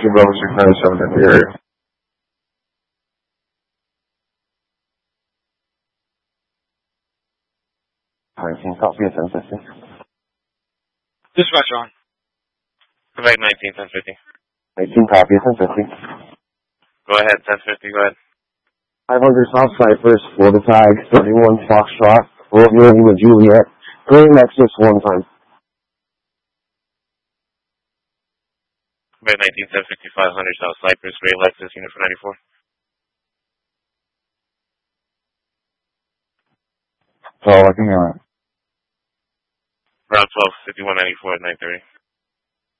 Whiskey Bravo 697 in the area. 19, copy at 1050. Dispatch on. Quebec 19, 1050. 19, copy at 1050. Go ahead, 1050, go ahead. 500 South Cypress, Florida Tag, 31 Foxtrot, Romeo Lima Juliet, Green Nexus, 1 time. Quebec 19, 1050, 500 South Cypress, Gray Lexus, unit for 94. So, I can hear it. Route 12, 5194 at 930.